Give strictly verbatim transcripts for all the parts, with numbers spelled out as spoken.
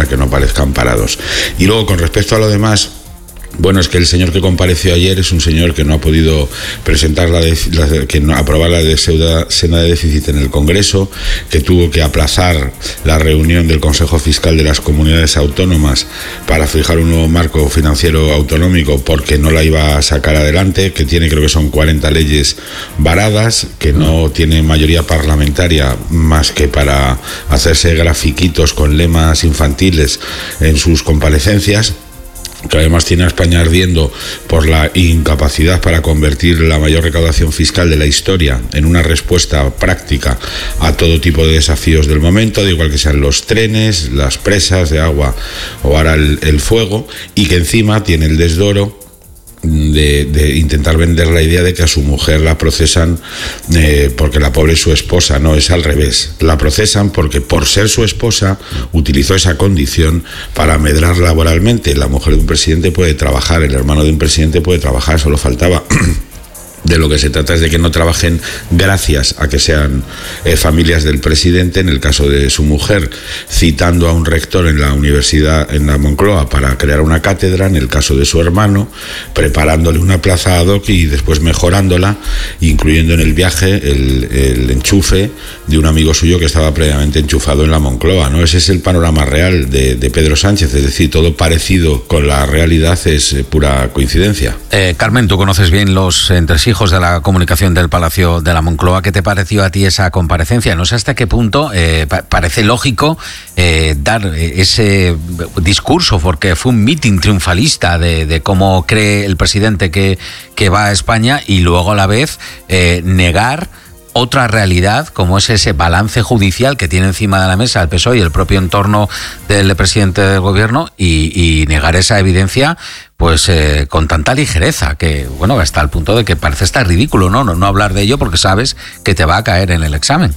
que no parezcan parados. Y luego, con respecto a lo demás, bueno, es que el señor que compareció ayer es un señor que no ha podido presentar la, de, la que no, aprobar la de senda de déficit en el Congreso, que tuvo que aplazar la reunión del Consejo Fiscal de las Comunidades Autónomas para fijar un nuevo marco financiero autonómico porque no la iba a sacar adelante, que tiene, creo que son cuarenta leyes varadas, que no tiene mayoría parlamentaria más que para hacerse grafiquitos con lemas infantiles en sus comparecencias, que además tiene a España ardiendo por la incapacidad para convertir la mayor recaudación fiscal de la historia en una respuesta práctica a todo tipo de desafíos del momento, da igual que sean los trenes, las presas de agua o ahora el, el fuego, y que encima tiene el desdoro De, de intentar vender la idea de que a su mujer la procesan eh, porque la pobre es su esposa. No, es al revés, la procesan porque por ser su esposa utilizó esa condición para amedrar laboralmente. La mujer de un presidente puede trabajar, el hermano de un presidente puede trabajar, solo faltaba. De lo que se trata es de que no trabajen gracias a que sean eh, familias del presidente, en el caso de su mujer, citando a un rector en la universidad, en la Moncloa, para crear una cátedra, en el caso de su hermano, preparándole una plaza ad hoc y después mejorándola, incluyendo en el viaje el, el enchufe de un amigo suyo que estaba previamente enchufado en la Moncloa, ¿no? Ese es el panorama real de, de Pedro Sánchez, es decir, todo parecido con la realidad es eh, pura coincidencia. Eh, Carmen, tú conoces bien los entresijos de la comunicación del Palacio de la Moncloa. ¿Qué te pareció a ti esa comparecencia? No sé hasta qué punto eh, pa- parece lógico eh, dar ese discurso, porque fue un mitin triunfalista de, de cómo cree el presidente que, que va a España, y luego a la vez eh, negar otra realidad, como es ese balance judicial que tiene encima de la mesa el P S O E y el propio entorno del presidente del gobierno, y, y negar esa evidencia pues eh, con tanta ligereza, que bueno, hasta el punto de que parece estar ridículo, ¿no? No, no hablar de ello porque sabes que te va a caer en el examen.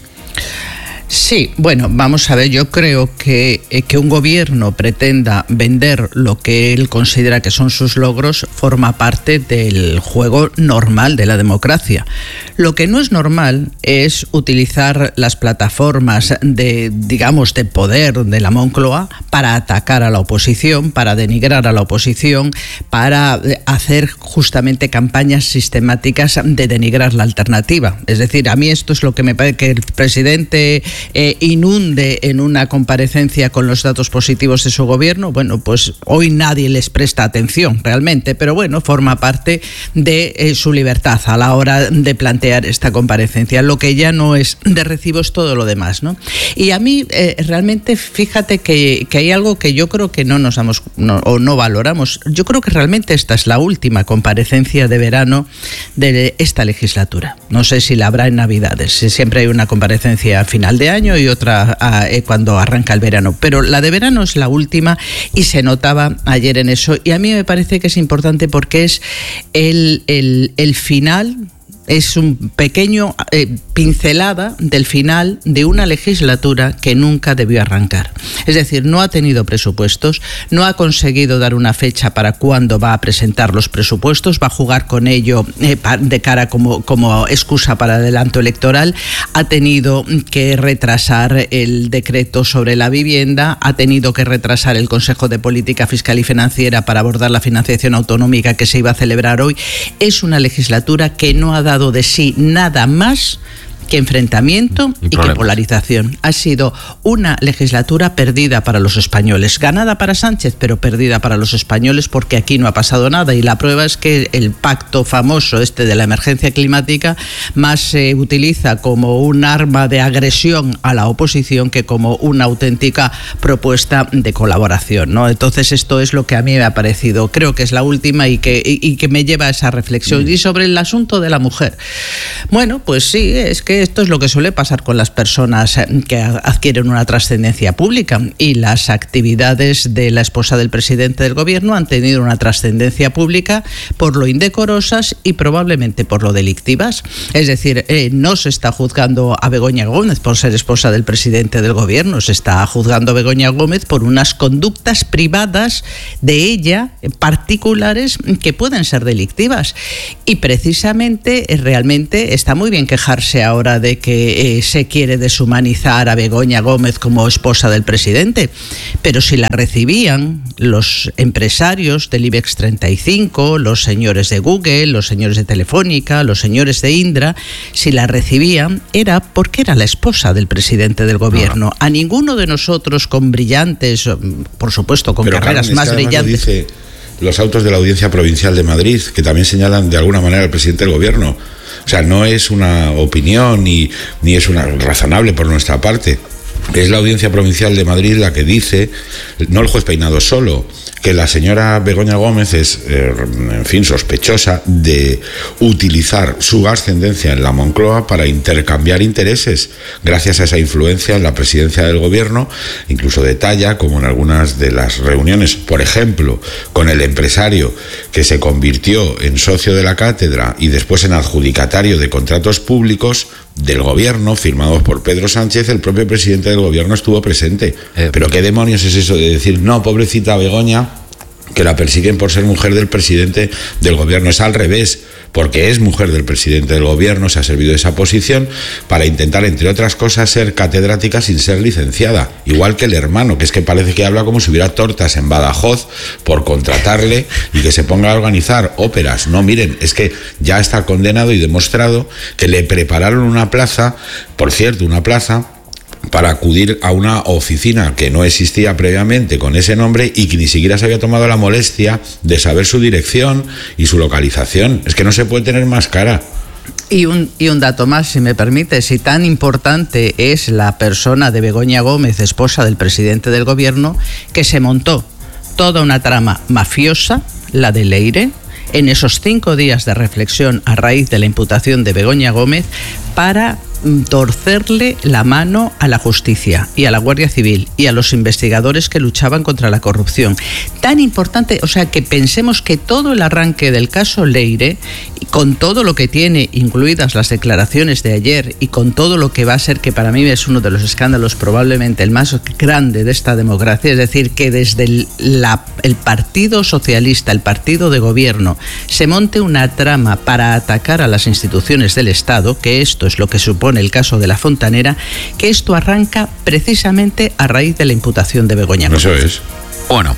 Sí, bueno, vamos a ver, yo creo que, eh, que un gobierno pretenda vender lo que él considera que son sus logros forma parte del juego normal de la democracia. Lo que no es normal es utilizar las plataformas de, digamos, de poder de la Moncloa para atacar a la oposición, para denigrar a la oposición, para hacer justamente campañas sistemáticas de denigrar la alternativa. Es decir, a mí esto es lo que me parece, que el presidente Eh, inunde en una comparecencia con los datos positivos de su gobierno. Bueno, pues hoy nadie les presta atención realmente, pero bueno, forma parte de eh, su libertad a la hora de plantear esta comparecencia. Lo que ya no es de recibo es todo lo demás, ¿no? Y a mí eh, realmente, fíjate que, que hay algo que yo creo que no nos damos no, o no valoramos. Yo creo que realmente esta es la última comparecencia de verano de esta legislatura. No sé si la habrá en Navidades. Siempre hay una comparecencia a final de año y otra eh, cuando arranca el verano, pero la de verano es la última y se notaba ayer en eso, y a mí me parece que es importante porque es el, el, el final. Es un pequeño eh, pincelada del final de una legislatura que nunca debió arrancar. Es decir, no ha tenido presupuestos, no ha conseguido dar una fecha para cuándo va a presentar los presupuestos, va a jugar con ello eh, de cara como, como excusa para adelanto electoral, ha tenido que retrasar el decreto sobre la vivienda, ha tenido que retrasar el Consejo de Política Fiscal y Financiera para abordar la financiación autonómica que se iba a celebrar hoy. Es una legislatura que no ha dado de sí nada más que enfrentamiento y, y que polarización. Ha sido una legislatura perdida para los españoles, ganada para Sánchez, pero perdida para los españoles, porque aquí no ha pasado nada, y la prueba es que el pacto famoso este de la emergencia climática más se utiliza como un arma de agresión a la oposición que como una auténtica propuesta de colaboración, ¿no? Entonces esto es lo que a mí me ha parecido, creo que es la última y que, y, y que me lleva a esa reflexión. Mm. Y sobre el asunto de la mujer, bueno, pues sí, es que esto es lo que suele pasar con las personas que adquieren una trascendencia pública, y las actividades de la esposa del presidente del gobierno han tenido una trascendencia pública por lo indecorosas y probablemente por lo delictivas. Es decir, eh, no se está juzgando a Begoña Gómez por ser esposa del presidente del gobierno, se está juzgando a Begoña Gómez por unas conductas privadas de ella, particulares, que pueden ser delictivas. Y precisamente, eh, realmente está muy bien quejarse ahora contra de que eh, se quiere deshumanizar a Begoña Gómez como esposa del presidente, pero si la recibían los empresarios del IBEX treinta y cinco, los señores de Google, los señores de Telefónica, los señores de Indra, si la recibían era porque era la esposa del presidente del gobierno. No. A ninguno de nosotros con brillantes, por supuesto, con pero carreras Carmen, más es que brillantes. Dice los autos de la Audiencia Provincial de Madrid, que también señalan de alguna manera al presidente del gobierno. O sea, no es una opinión ni, ni es una razonable por nuestra parte. Es la Audiencia Provincial de Madrid la que dice, no el juez Peinado solo, que la señora Begoña Gómez es, eh, en fin, sospechosa de utilizar su ascendencia en la Moncloa para intercambiar intereses, gracias a esa influencia en la presidencia del gobierno, incluso detalla, como en algunas de las reuniones, por ejemplo, con el empresario que se convirtió en socio de la cátedra y después en adjudicatario de contratos públicos del gobierno, firmados por Pedro Sánchez, el propio presidente del gobierno estuvo presente. Eh, Pero ¿qué demonios es eso de decir, no, pobrecita Begoña, que la persiguen por ser mujer del presidente del gobierno? Es al revés, porque es mujer del presidente del gobierno, se ha servido de esa posición para intentar, entre otras cosas, ser catedrática sin ser licenciada, igual que el hermano, que es que parece que habla como si hubiera tortas en Badajoz por contratarle y que se ponga a organizar óperas. No, miren, es que ya está condenado y demostrado que le prepararon una plaza, por cierto, una plaza para acudir a una oficina que no existía previamente con ese nombre y que ni siquiera se había tomado la molestia de saber su dirección y su localización. Es que no se puede tener más cara. Y un, y un dato más, si me permite, si tan importante es la persona de Begoña Gómez, esposa del presidente del gobierno, que se montó toda una trama mafiosa, la de Leire, en esos cinco días de reflexión a raíz de la imputación de Begoña Gómez, para torcerle la mano a la justicia y a la Guardia Civil y a los investigadores que luchaban contra la corrupción. Tan importante, o sea, que pensemos que todo el arranque del caso Leire, con todo lo que tiene, incluidas las declaraciones de ayer, y con todo lo que va a ser, que para mí es uno de los escándalos probablemente el más grande de esta democracia, es decir, que desde el, la, el Partido Socialista, el partido de gobierno, se monte una trama para atacar a las instituciones del Estado, que esto es lo que supone el caso de La Fontanera, que esto arranca precisamente a raíz de la imputación de Begoña Gómez. Eso es. Bueno,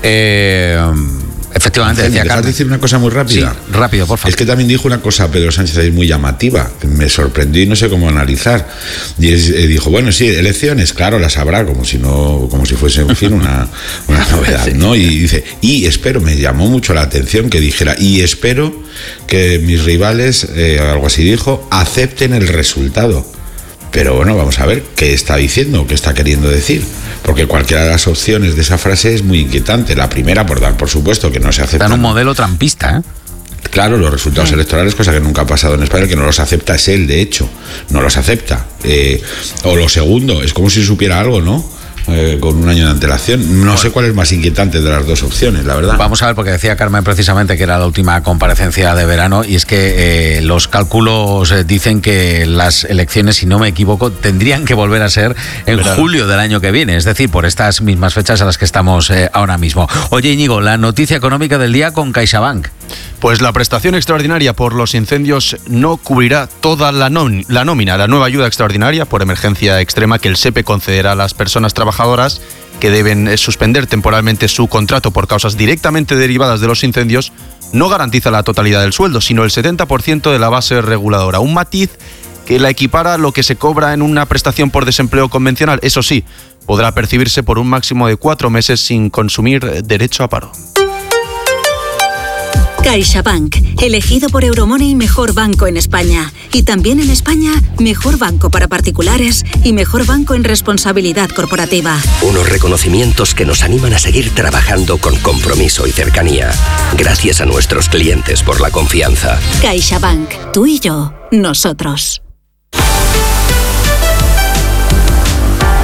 eh, efectivamente, decía Carmen. decir una cosa muy rápida? Sí, rápido, por favor. Es que también dijo una cosa Pedro Sánchez ahí muy llamativa, que me sorprendió y no sé cómo analizar. Y es, eh, dijo, bueno, sí, elecciones, claro, las habrá, como si no, como si fuese, en fin, una, una novedad, ¿no? Y dice, y espero, me llamó mucho la atención que dijera, y espero que mis rivales, eh, algo así dijo, acepten el resultado. Pero bueno, vamos a ver qué está diciendo, qué está queriendo decir, porque cualquiera de las opciones de esa frase es muy inquietante. La primera, por dar por supuesto que no se acepta. Dan un modelo trampista, ¿eh? Claro, los resultados electorales, cosa que nunca ha pasado en España, el que no los acepta es él, de hecho, no los acepta. Eh, o lo segundo, es como si supiera algo, ¿no? Eh, con un año de antelación. No sé cuál es más inquietante de las dos opciones, la verdad. Vamos a ver, porque decía Carmen precisamente que era la última comparecencia de verano, y es que eh, los cálculos eh, dicen que las elecciones, si no me equivoco, tendrían que volver a ser en verano. julio del año que viene, es decir, por estas mismas fechas a las que estamos eh, ahora mismo. Oye, Íñigo, la noticia económica del día con CaixaBank. Pues la prestación extraordinaria por los incendios no cubrirá toda la, nom- la nómina. La nueva ayuda extraordinaria por emergencia extrema que el SEPE concederá a las personas trabajadoras que deben suspender temporalmente su contrato por causas directamente derivadas de los incendios no garantiza la totalidad del sueldo, sino el setenta por ciento de la base reguladora. Un matiz que la equipara a lo que se cobra en una prestación por desempleo convencional. Eso sí, podrá percibirse por un máximo de cuatro meses sin consumir derecho a paro. CaixaBank, elegido por Euromoney mejor banco en España. Y también en España, mejor banco para particulares y mejor banco en responsabilidad corporativa. Unos reconocimientos que nos animan a seguir trabajando con compromiso y cercanía. Gracias a nuestros clientes por la confianza. CaixaBank, tú y yo, nosotros.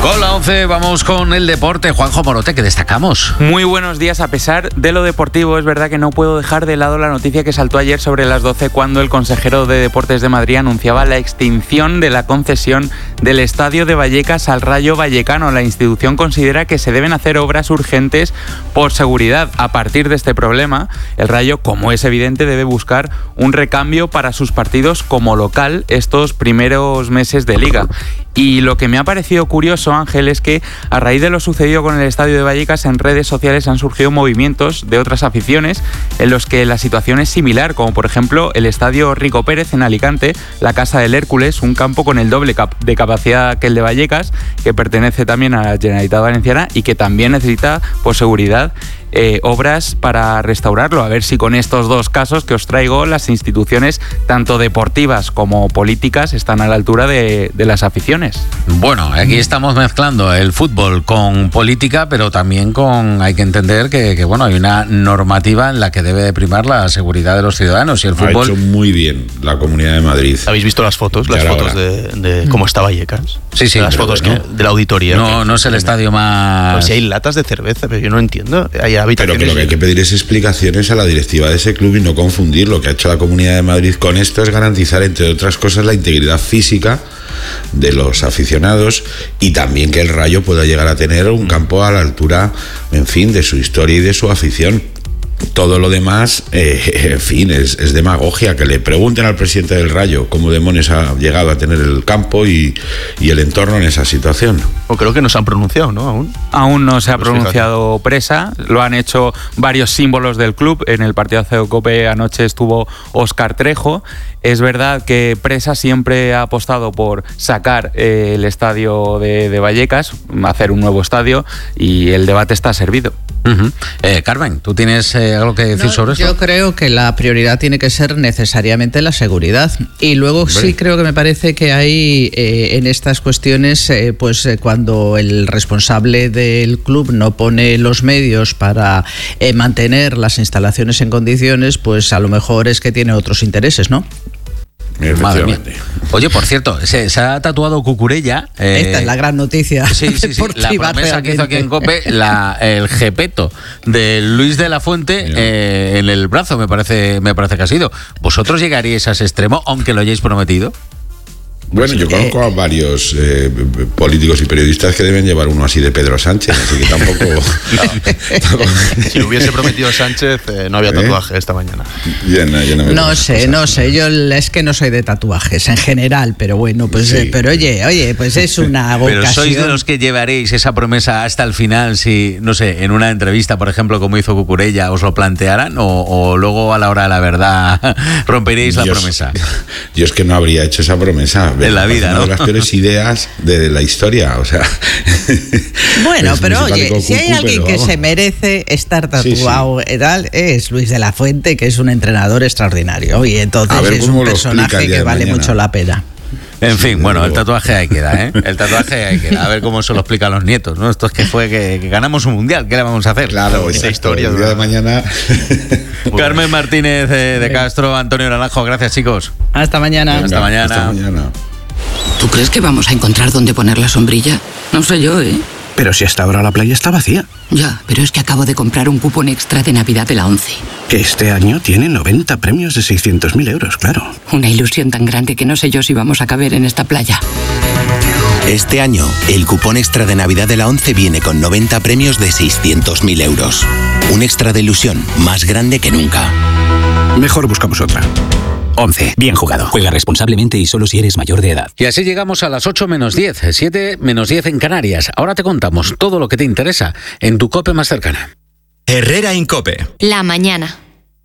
Con la once vamos con el deporte. Juanjo Morote, ¿qué destacamos? Muy buenos días. A pesar de lo deportivo, es verdad que no puedo dejar de lado la noticia que saltó ayer sobre las doce cuando el consejero de Deportes de Madrid anunciaba la extinción de la concesión del Estadio de Vallecas al Rayo Vallecano. La institución considera que se deben hacer obras urgentes por seguridad. A partir de este problema, el Rayo, como es evidente, debe buscar un recambio para sus partidos como local estos primeros meses de Liga. Y lo que me ha parecido curioso, Ángel, es que a raíz de lo sucedido con el Estadio de Vallecas, en redes sociales han surgido movimientos de otras aficiones en los que la situación es similar, como por ejemplo el Estadio Rico Pérez en Alicante, la Casa del Hércules, un campo con el doble cap- de capacidad que el de Vallecas, que pertenece también a la Generalitat Valenciana y que también necesita, por seguridad, Eh, obras para restaurarlo. A ver si con estos dos casos que os traigo las instituciones, tanto deportivas como políticas, están a la altura de, de las aficiones. Bueno, aquí estamos mezclando el fútbol con política, pero también con, hay que entender que, que bueno, hay una normativa en la que debe de primar la seguridad de los ciudadanos y el fútbol. Ha hecho muy bien la Comunidad de Madrid. ¿Habéis visto las fotos? Las fotos de, de cómo está Vallecas. Sí, sí. Las fotos bueno. que, de la auditoría. No, no es el estadio más... Pues si hay latas de cerveza, pero yo no entiendo. Hay Pero que lo que hay que pedir es explicaciones a la directiva de ese club y no confundir. Lo que ha hecho la Comunidad de Madrid con esto es garantizar, entre otras cosas, la integridad física de los aficionados y también que el Rayo pueda llegar a tener un campo a la altura, en fin, de su historia y de su afición. Todo lo demás, eh, en fin, es, es demagogia. Que le pregunten al presidente del Rayo cómo demonios ha llegado a tener el campo y, y el entorno en esa situación. O creo que no se han pronunciado, ¿no? Aún. Aún no se ha pronunciado Presa, lo han hecho varios símbolos del club. En el partidazo de Cope anoche estuvo Óscar Trejo. Es verdad que Presa siempre ha apostado por sacar eh, el estadio de, de Vallecas, hacer un nuevo estadio, y el debate está servido. Uh-huh. eh, Carmen, ¿tú tienes eh, algo que decir No, sobre esto? Yo creo que la prioridad tiene que ser necesariamente la seguridad. Y luego Hombre. sí creo que me parece que hay eh, en estas cuestiones, eh, pues eh, cuando el responsable del club no pone los medios para eh, mantener las instalaciones en condiciones, pues a lo mejor es que tiene otros intereses, ¿no? Madre mía. Oye, por cierto, se, se ha tatuado Cucurella. Eh, Esta es la gran noticia. Sí, sí, sí. La promesa que hizo aquí en Cope, la, el jepeto de Luis de la Fuente eh, en el brazo, me parece, me parece que ha sido. ¿Vosotros llegaríais a ese extremo, aunque lo hayáis prometido? Bueno, yo conozco a varios eh, políticos y periodistas que deben llevar uno así de Pedro Sánchez, así que tampoco... tampoco... Si lo hubiese prometido Sánchez, eh, no había tatuaje ¿Eh? esta mañana. Ya no, ya no, me no sé, cosas. no sé, yo es que no soy de tatuajes en general, pero bueno, pues sí. eh, pero oye, oye, pues es una pero ocasión. ¿Sois de los que llevaréis esa promesa hasta el final si, no sé, en una entrevista, por ejemplo, como hizo Cucurella, os lo plantearan o, o luego a la hora de la verdad romperíais la yo promesa? Es, yo es que no habría hecho esa promesa. De la vida, ¿no? Una de las peores ideas de la historia, o sea. Bueno, pero oye, si hay alguien que se merece estar tatuado, sí, sí. Tal, es Luis de la Fuente, que es un entrenador extraordinario y entonces es un personaje que vale mucho la pena. En fin, bueno, el tatuaje ahí queda, ¿eh? El tatuaje ahí queda. A ver cómo se lo explican los nietos, ¿no? Esto es que fue que, que ganamos un mundial, ¿qué le vamos a hacer? Claro, esa historia el día de mañana. Carmen Martínez de, de Castro, Antonio Naranjo, gracias, chicos. Hasta mañana. Venga, hasta mañana. Hasta mañana. ¿Tú crees que vamos a encontrar dónde poner la sombrilla? No sé yo, ¿eh? Pero si hasta ahora la playa está vacía. Ya, pero es que acabo de comprar un cupón extra de Navidad de la ONCE. Que este año tiene noventa premios de seiscientos mil euros, claro. Una ilusión tan grande que no sé yo si vamos a caber en esta playa. Este año, el cupón extra de Navidad de la ONCE viene con noventa premios de seiscientos mil euros. Un extra de ilusión más grande que nunca. Mejor buscamos otra. once. Bien jugado. Juega responsablemente y solo si eres mayor de edad. Y así llegamos a las ocho menos diez, siete menos diez en Canarias. Ahora te contamos todo lo que te interesa en tu COPE más cercana. Herrera Incope. La mañana.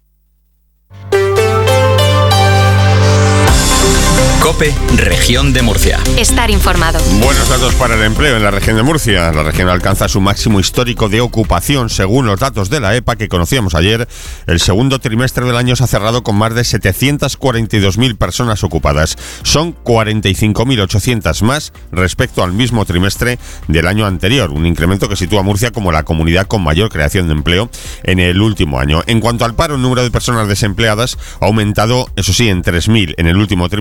COPE, Región de Murcia. Estar informado. Buenos datos para el empleo en la región de Murcia. La región alcanza su máximo histórico de ocupación. Según los datos de la E P A que conocíamos ayer, el segundo trimestre del año se ha cerrado con más de setecientas cuarenta y dos mil personas ocupadas. Son cuarenta y cinco mil ochocientas más respecto al mismo trimestre del año anterior. Un incremento que sitúa a Murcia como la comunidad con mayor creación de empleo en el último año. En cuanto al paro, el número de personas desempleadas ha aumentado, eso sí, en tres mil en el último trimestre, pero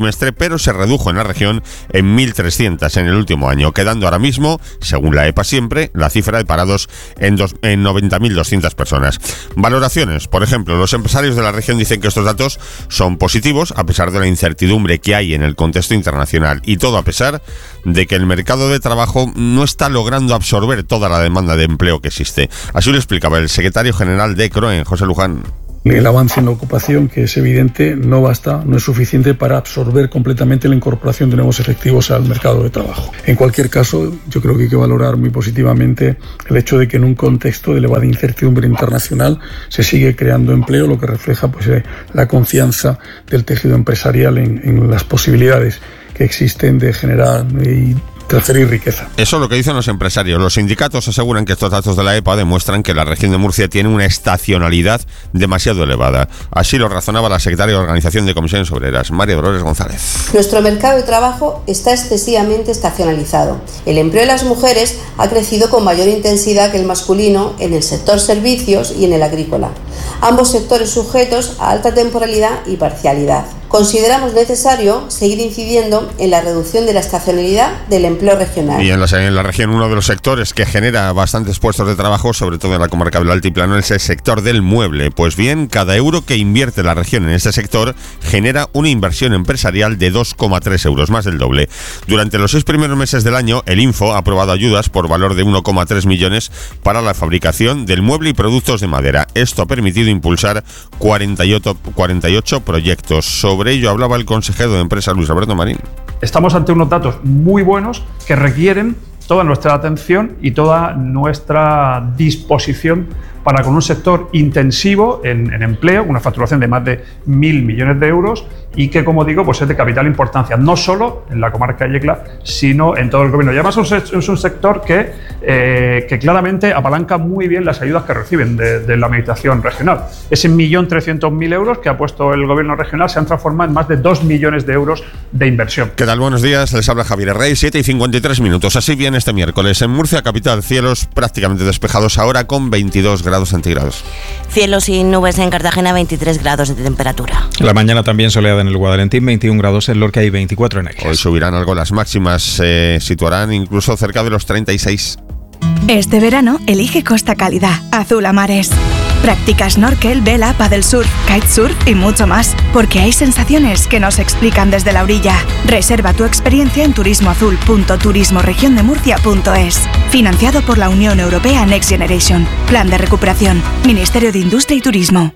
pero se redujo en la región en mil trescientas en el último año, quedando ahora mismo, según la EPA siempre, la cifra de parados en, dos, en noventa mil doscientas personas. Valoraciones, por ejemplo, los empresarios de la región dicen que estos datos son positivos a pesar de la incertidumbre que hay en el contexto internacional, y todo a pesar de que el mercado de trabajo no está logrando absorber toda la demanda de empleo que existe. Así lo explicaba el secretario general de CROEN, José Luján. El avance en la ocupación, que es evidente, no basta, no es suficiente para absorber completamente la incorporación de nuevos efectivos al mercado de trabajo. En cualquier caso, yo creo que hay que valorar muy positivamente el hecho de que en un contexto de elevada incertidumbre internacional se sigue creando empleo, lo que refleja pues, eh, la confianza del tejido empresarial en, en las posibilidades que existen de generar y transferir riqueza. Eso es lo que dicen los empresarios. Los sindicatos aseguran que estos datos de la EPA demuestran que la región de Murcia tiene una estacionalidad demasiado elevada. Así lo razonaba la secretaria de Organización de Comisiones Obreras, María Dolores González. Nuestro mercado de trabajo está excesivamente estacionalizado. El empleo de las mujeres ha crecido con mayor intensidad que el masculino en el sector servicios y en el agrícola. Ambos sectores sujetos a alta temporalidad y parcialidad. Consideramos necesario seguir incidiendo en la reducción de la estacionalidad del empleo regional. Y en la, en la región, uno de los sectores que genera bastantes puestos de trabajo, sobre todo en la comarca del Altiplano, es el sector del mueble. Pues bien, cada euro que invierte la región en este sector genera una inversión empresarial de dos coma tres euros, más del doble. Durante los seis primeros meses del año, el Info ha aprobado ayudas por valor de uno coma tres millones para la fabricación del mueble y productos de madera. Esto ha permitido impulsar cuarenta y ocho, cuarenta y ocho proyectos. Sobre ello hablaba el consejero de empresa, Luis Alberto Marín. Estamos ante unos datos muy buenos que requieren toda nuestra atención y toda nuestra disposición para con un sector intensivo en, en empleo, una facturación de más de mil millones de euros y que, como digo, pues es de capital importancia, no solo en la comarca de Yecla, sino en todo el gobierno. Y además es un sector que, eh, que claramente apalanca muy bien las ayudas que reciben de, de la administración regional. Ese millón trescientos mil euros que ha puesto el gobierno regional se han transformado en más de dos millones de euros de inversión. ¿Qué tal? Buenos días, les habla Javier Rey, siete y cincuenta y tres minutos. Así viene este miércoles en Murcia capital, cielos prácticamente despejados ahora con veintidós grados centígrados. Cielos sin nubes en Cartagena, veintitrés grados de temperatura. La mañana también soleada en el Guadalentín, veintiún grados en Lorca y veinticuatro en Águilas. Hoy subirán algo las máximas, se eh, situarán incluso cerca de los treinta y seis. Este verano elige Costa Cálida, azul a mares. Practica snorkel, vela, paddle surf, kitesurf y mucho más, porque hay sensaciones que no se explican desde la orilla. Reserva tu experiencia en turismoazul punto turismo región de murcia punto es. Financiado por la Unión Europea Next Generation. Plan de recuperación. Ministerio de Industria y Turismo.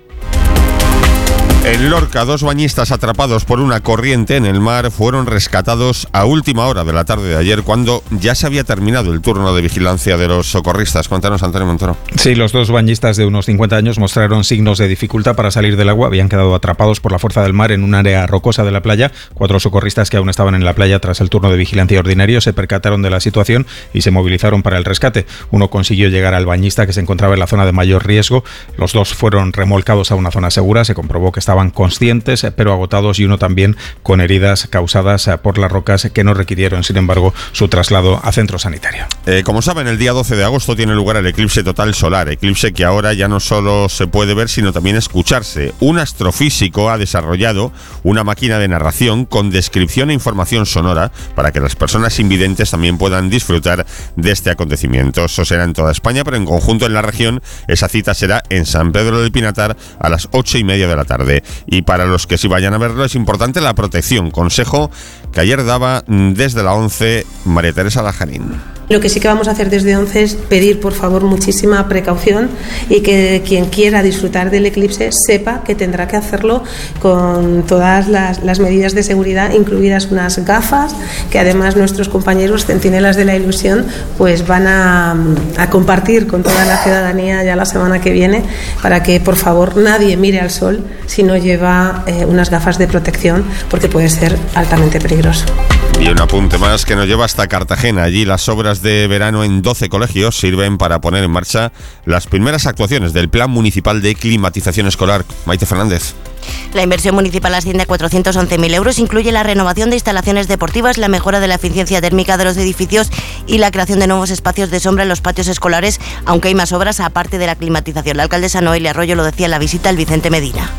En Lorca, dos bañistas atrapados por una corriente en el mar fueron rescatados a última hora de la tarde de ayer, cuando ya se había terminado el turno de vigilancia de los socorristas. Cuéntanos, Antonio Montoro. Sí, los dos bañistas de unos cincuenta años mostraron signos de dificultad para salir del agua. Habían quedado atrapados por la fuerza del mar en un área rocosa de la playa. Cuatro socorristas que aún estaban en la playa tras el turno de vigilancia ordinario se percataron de la situación y se movilizaron para el rescate. Uno consiguió llegar al bañista, que se encontraba en la zona de mayor riesgo. Los dos fueron remolcados a una zona segura. Se comprobó que estaban conscientes pero agotados, y uno también con heridas causadas por las rocas que no requirieron, sin embargo, su traslado a centro sanitario. Eh, como saben, el día doce de agosto tiene lugar el eclipse total solar, eclipse que ahora ya no solo se puede ver sino también escucharse. Un astrofísico ha desarrollado una máquina de narración con descripción e información sonora para que las personas invidentes también puedan disfrutar de este acontecimiento. Eso será en toda España, pero en conjunto en la región esa cita será en San Pedro del Pinatar a las ocho y media de la tarde. Y para los que sí vayan a verlo es importante la protección, consejo que ayer daba desde la ONCE María Teresa Lajarín. Lo que sí que vamos a hacer desde ONCE es pedir, por favor, muchísima precaución y que quien quiera disfrutar del eclipse sepa que tendrá que hacerlo con todas las, las medidas de seguridad, incluidas unas gafas que además nuestros compañeros centinelas de la ilusión pues van a, a compartir con toda la ciudadanía ya la semana que viene, para que por favor nadie mire al sol si no lleva eh, unas gafas de protección, porque puede ser altamente peligroso. Y un apunte más que nos lleva hasta Cartagena. Allí las obras de verano en doce colegios sirven para poner en marcha las primeras actuaciones del Plan Municipal de Climatización Escolar. Maite Fernández. La inversión municipal asciende a cuatrocientos once mil euros, incluye la renovación de instalaciones deportivas, la mejora de la eficiencia térmica de los edificios y la creación de nuevos espacios de sombra en los patios escolares, aunque hay más obras aparte de la climatización. La alcaldesa Noelia Arroyo lo decía en la visita al Vicente Medina.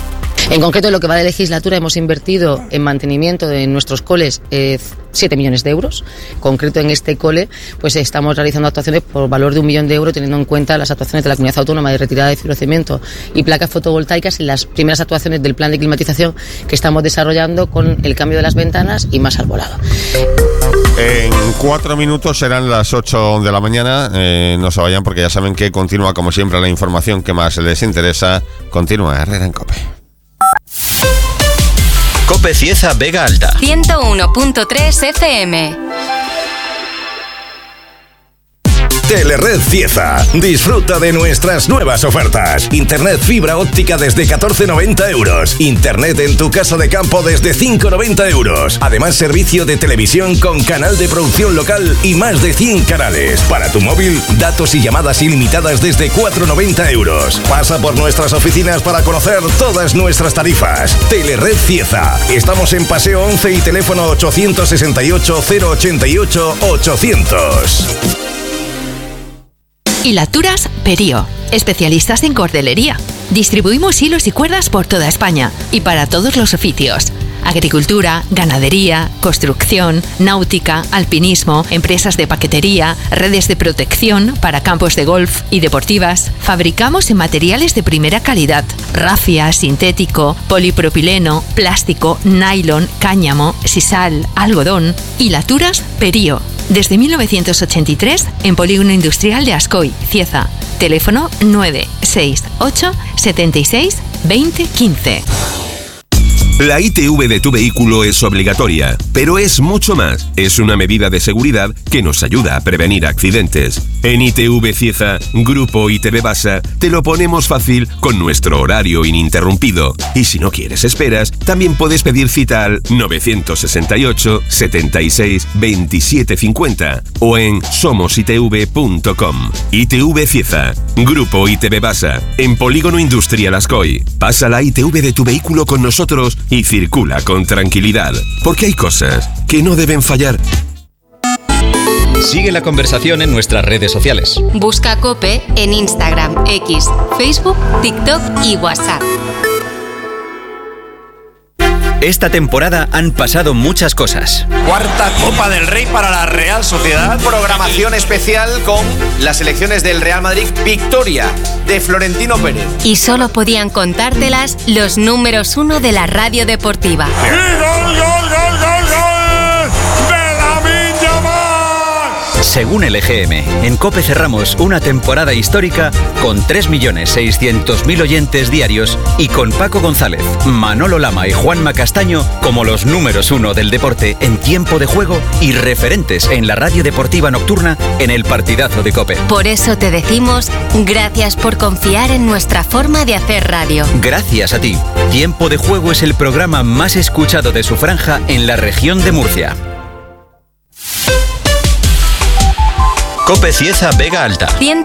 En concreto, en lo que va de legislatura hemos invertido en mantenimiento de nuestros coles eh, siete millones de euros. En concreto, en este cole pues estamos realizando actuaciones por valor de un millón de euros, teniendo en cuenta las actuaciones de la Comunidad Autónoma de retirada de fibrocemento y placas fotovoltaicas y las primeras actuaciones del plan de climatización que estamos desarrollando con el cambio de las ventanas y más arbolado. En cuatro minutos serán las ocho de la mañana. Eh, no se vayan porque ya saben que continúa, como siempre, la información que más les interesa. Continúa Herrera en COPE. COPE Cieza Vega Alta. ciento uno punto tres F M. Telered Cieza. Disfruta de nuestras nuevas ofertas. Internet fibra óptica desde catorce noventa euros. Internet en tu casa de campo desde cinco noventa euros. Además, servicio de televisión con canal de producción local y más de cien canales. Para tu móvil, datos y llamadas ilimitadas desde cuatro noventa euros. Pasa por nuestras oficinas para conocer todas nuestras tarifas. Telered Cieza. Estamos en Paseo once y teléfono ochocientos sesenta y ocho, cero ochenta y ocho, ochocientos. Hilaturas Perío, especialistas en cordelería. Distribuimos hilos y cuerdas por toda España y para todos los oficios. Agricultura, ganadería, construcción, náutica, alpinismo, empresas de paquetería, redes de protección para campos de golf y deportivas. Fabricamos en materiales de primera calidad: rafia, sintético, polipropileno, plástico, nylon, cáñamo, sisal, algodón. Hilaturas Perío. Desde mil novecientos ochenta y tres en Polígono Industrial de Ascoy, Cieza. Teléfono nueve seis ocho setenta y seis veinte quince. La I T V de tu vehículo es obligatoria, pero es mucho más. Es una medida de seguridad que nos ayuda a prevenir accidentes. En I T V Cieza, Grupo I T V Basa, te lo ponemos fácil con nuestro horario ininterrumpido. Y si no quieres esperas, también puedes pedir cita al nueve seis ocho setenta y seis veintisiete cincuenta o en somos i t v punto com. I T V Cieza, Grupo I T V Basa, en Polígono Industrial Ascoy. Pasa la I T V de tu vehículo con nosotros y circula con tranquilidad, porque hay cosas que no deben fallar. Sigue la conversación en nuestras redes sociales. Busca COPE en Instagram, X, Facebook, TikTok y WhatsApp. Esta temporada han pasado muchas cosas. Cuarta Copa del Rey para la Real Sociedad. Programación especial con las selecciones del Real Madrid. Victoria de Florentino Pérez. Y solo podían contártelas los números uno de la radio deportiva. ¡Y gol, gol, gol, gol, gol! ¡De Lamine Yamal! Según el E G M, en COPE cerramos una temporada histórica con tres millones seiscientos mil oyentes diarios y con Paco González, Manolo Lama y Juanma Castaño como los números uno del deporte en tiempo de juego y referentes en la radio deportiva nocturna en el partidazo de COPE. Por eso te decimos gracias por confiar en nuestra forma de hacer radio. Gracias a ti. Tiempo de Juego es el programa más escuchado de su franja en la región de Murcia. COPE Cieza Vega Alta. ciento